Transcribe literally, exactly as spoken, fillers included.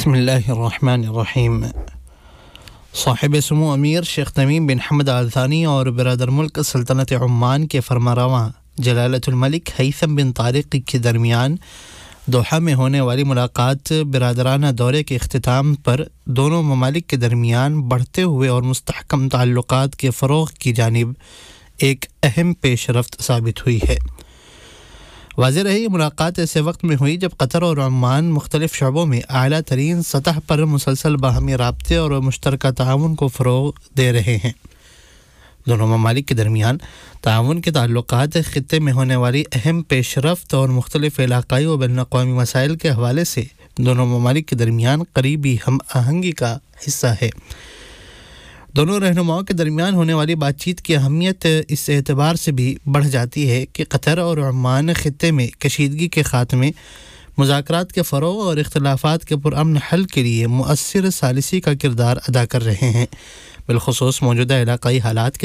بسم اللہ الرحمن الرحیم۔ صاحب سمو امیر شیخ تمیم بن حمد آل ثانی اور برادر ملک سلطنت عمان کے فرمانروا جلالت الملک ہیثم بن طارق کے درمیان دوحہ میں ہونے والی ملاقات برادرانہ دورے کے اختتام پر دونوں ممالک کے درمیان بڑھتے ہوئے اور مستحکم تعلقات کے فروغ کی جانب ایک اہم پیش رفت ثابت ہوئی ہے۔ واضح رہے یہ ملاقات ایسے وقت میں ہوئی جب قطر اور عمان مختلف شعبوں میں اعلیٰ ترین سطح پر مسلسل باہمی رابطے اور مشترکہ تعاون کو فروغ دے رہے ہیں۔ دونوں ممالک کے درمیان تعاون کے تعلقات خطے میں ہونے والی اہم پیش رفت اور مختلف علاقائی و بین الاقوامی مسائل کے حوالے سے دونوں ممالک کے درمیان قریبی ہم آہنگی کا حصہ ہے۔ دونوں رہنماؤں کے درمیان ہونے والی بات چیت کی اہمیت اس اعتبار سے بھی بڑھ جاتی ہے کہ قطر اور عمان خطے میں کشیدگی کے خاتمے، مذاکرات کے فروغ اور اختلافات کے پرامن حل کے لیے مؤثر ثالثی کا کردار ادا کر رہے ہیں، بالخصوص موجودہ علاقائی حالات کے